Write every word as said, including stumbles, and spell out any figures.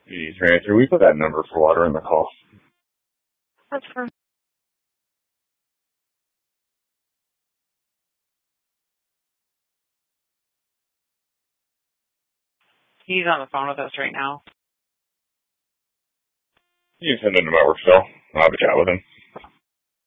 Please, Rancher, we put that number for water in the call. That's perfect. He's on the phone with us right now. You can send him to my work cell. I'll have a chat with him.